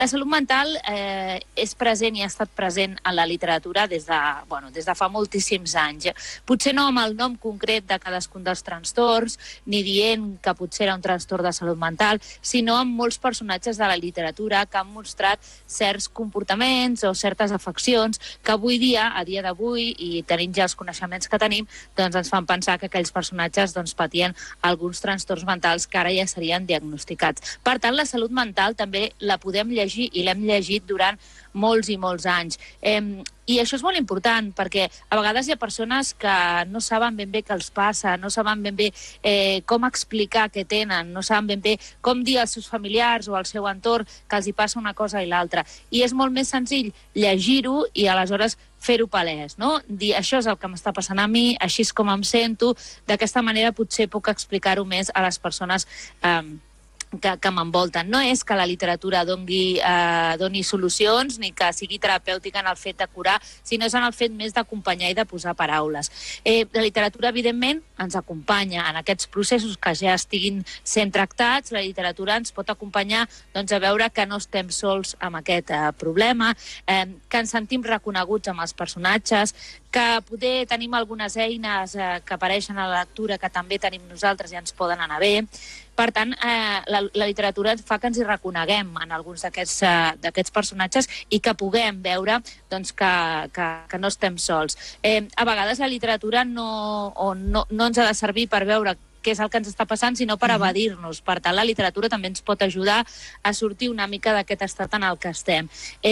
La salut mental és present i ha estat present en la literatura des de fa moltíssims anys. Potser no amb el nom concret de cadascun dels trastorns, ni dient que potser era un trastorn de salut mental, sinó amb molts personatges de la literatura que han mostrat certs comportaments o certes afeccions que avui dia, a dia d'avui, i tenint ja els coneixements que tenim, doncs ens fan pensar que aquells personatges patien alguns trastorns mentals que ara ja serien diagnosticats. Per tant, la salut mental també la podem llegir i l'hem llegit durant molts i molts anys. I això és molt important perquè a vegades hi ha persones que no saben ben bé què els passa, no saben ben bé com explicar què tenen, no saben ben bé com dir als seus familiars o al seu entorn que els hi passa una cosa i l'altra. I és molt més senzill llegir-ho i aleshores fer-ho palès, no? Dir, això és el que m'està passant a mi, així és com em sento, d'aquesta manera potser puc explicar-ho més a les persones que m'envolten. No és que la literatura doni solucions ni que sigui terapèutica en el fet de curar, sinó és en el fet més d'acompanyar i de posar paraules. La literatura, evidentment, ens acompanya en aquests processos que ja estiguin sent tractats. La literatura ens pot acompanyar a veure que no estem sols amb aquest problema, que ens sentim reconeguts amb els personatges, que poder tenim algunes eines que apareixen a la lectura que també tenim nosaltres i ens poden anar bé. Per tant, la literatura fa que ens hi reconeguem en alguns d'aquests personatges i que puguem veure que no estem sols. A vegades la literatura no ens ha de servir per veure què és el que ens està passant, sinó per evadir-nos. Per tant, la literatura també ens pot ajudar a sortir una mica d'aquest estat en el que estem.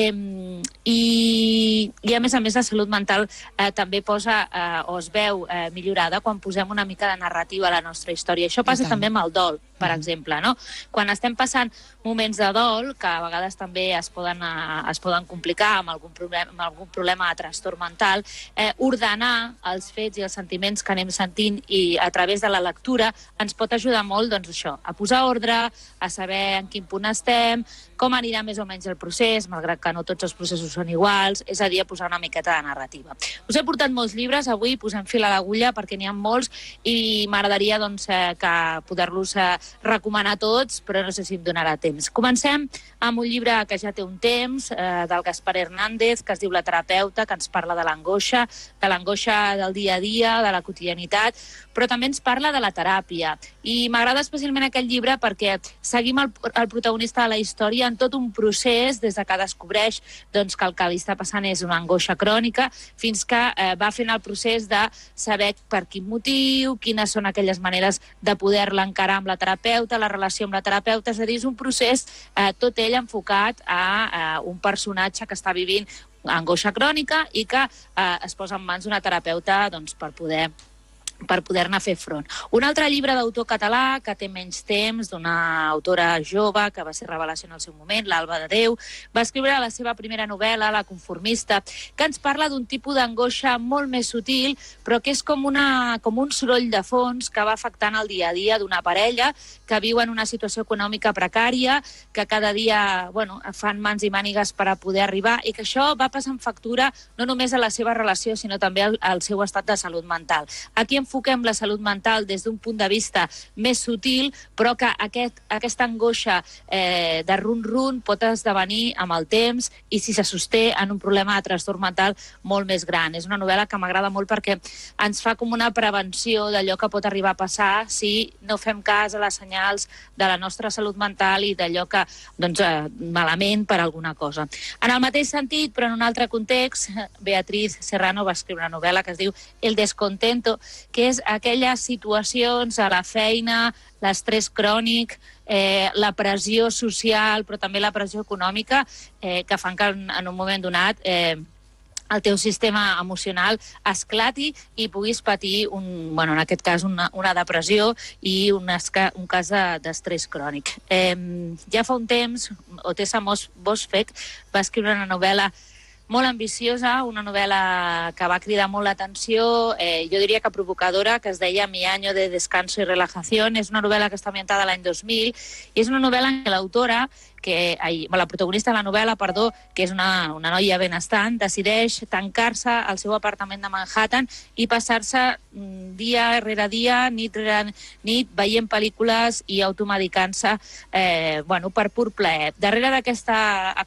I a més, la salut mental també posa o es veu millorada quan posem una mica de narrativa a la nostra història. Això passa també amb el dol, per exemple, no? Quan estem passant moments de dol, que a vegades també es poden complicar amb algun problema de trastorn mental, ordenar els fets i els sentiments que anem sentint i a través de la lectura ens pot ajudar molt a posar ordre, a saber en quin punt estem, com anirà més o menys el procés, malgrat que no tots els processos són iguals, és a dir, a posar una miqueta de narrativa. Us he portat molts llibres, avui posem fil a l'agulla perquè n'hi ha molts i m'agradaria que poder-los recomanar tots, però no sé si em donarà temps. Comencem amb un llibre que ja té un temps, del Gaspar Hernández, que es diu La terapeuta, que ens parla de l'angoixa del dia a dia, de la quotidianitat, però també ens parla de la teràpia. I m'agrada especialment aquest llibre perquè seguim el protagonista de la història en tot un procés des que descobreix que el que li està passant és una angoixa crònica fins que va fent el procés de saber per quin motiu, quines són aquelles maneres de poder-la encarar amb la terapeuta, la relació amb la terapeuta, és a dir, és un procés tot ell enfocat a un personatge que està vivint angoixa crònica i que es posa en mans d'una terapeuta per poder-ne fer front. Un altre llibre d'autor català que té menys temps, d'una autora jove que va ser revelació en el seu moment, l'Alba de Déu, va escriure la seva primera novel·la, La conformista, que ens parla d'un tipus d'angoixa molt més sutil, però que és com un soroll de fons que va afectant el dia a dia d'una parella que viu en una situació econòmica precària, que cada dia fan mans i mànigues per a poder arribar i que això va passant factura no només a la seva relació, sinó també al seu estat de salut mental. Aquí enfoquem la salut mental des d'un punt de vista més sutil, però que aquesta angoixa de run-run pot esdevenir amb el temps i si se sosté en un problema de trastorn mental molt més gran. És una novel·la que m'agrada molt perquè ens fa com una prevenció d'allò que pot arribar a passar si no fem cas a les senyals de la nostra salut mental i d'allò que malament per alguna cosa. En el mateix sentit, però en un altre context, Beatriz Serrano va escriure una novel·la que es diu El descontento, que és aquelles situacions a la feina, l'estrès crònic, la pressió social, però també la pressió econòmica, que fan que en un moment donat el teu sistema emocional esclati i puguis patir, en aquest cas, una depressió i un cas d'estrès crònic. Ja fa un temps, Otessa Bosfek va escriure una novel·la molt ambiciosa, una novel·la que va cridar molt l'atenció, jo diria que provocadora, que es deia Mi año de descanso y relajación. És una novel·la que està ambientada l'any 2000 i és una novel·la en què l'autora, la protagonista de la novel·la, que és una noia benestant, decideix tancar-se al seu apartament de Manhattan i passar-se dia rere dia, nit rere nit, veient pel·lícules i automedicant-se per pur plaer. Darrere d'aquesta